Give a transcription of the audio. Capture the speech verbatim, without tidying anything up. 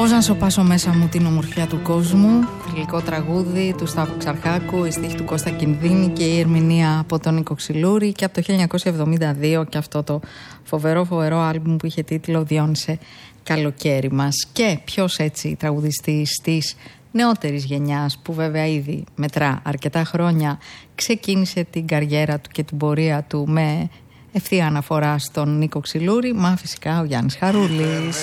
Πώς να σωπάσω μέσα μου την ομορφιά του κόσμου. Θρυλικό τραγούδι του Σταύρου Ξαρχάκου, η στίχη του Κώστα Κινδύνη και η ερμηνεία από τον Νίκο Ξυλούρη. Και από το χίλια εννιακόσια εβδομήντα δύο και αυτό το φοβερό φοβερό άλμπουμ που είχε τίτλο «Διόνυσε καλοκαίρι μας». Και ποιος έτσι τραγουδιστής της νεότερης γενιάς, που βέβαια ήδη μετρά αρκετά χρόνια, ξεκίνησε την καριέρα του και την πορεία του με ευθεία αναφορά στον Νίκο Ξυλούρη, μα φυσικά ο Γιάννης Χαρούλης.